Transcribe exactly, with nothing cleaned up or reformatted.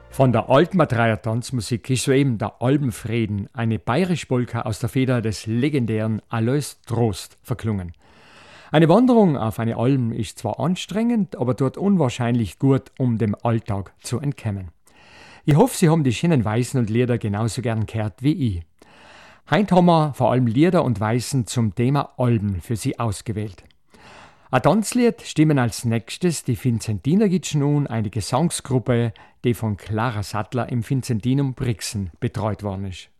Von der Altmatreier Tanzmusik ist soeben der Albenfrieden, eine bayerische Polka aus der Feder des legendären Alois Trost, verklungen. Eine Wanderung auf eine Alm ist zwar anstrengend, aber dort unwahrscheinlich gut, um dem Alltag zu entkommen. Ich hoffe, Sie haben die schönen Weisen und Lieder genauso gern gehört wie ich. Heint haben wir vor allem Lieder und Weisen zum Thema Alben für Sie ausgewählt. Ein Tanzlied stimmen als nächstes die Vinzentiner Gitschen nun, eine Gesangsgruppe, die von Clara Sattler im Vinzentinum Brixen betreut worden ist.